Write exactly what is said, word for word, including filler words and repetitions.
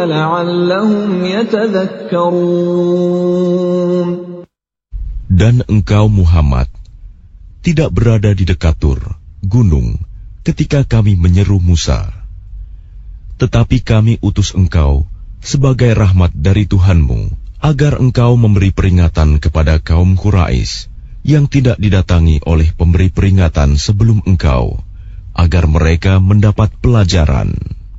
لعلهم يتذكرون. Dan engkau Muhammad tidak berada di dekat Tur, gunung, ketika kami menyeru Musa. Tetapi kami utus engkau sebagai rahmat dari Tuhanmu, agar engkau memberi peringatan kepada kaum Quraisy yang tidak didatangi oleh pemberi peringatan sebelum engkau, agar mereka mendapat pelajaran.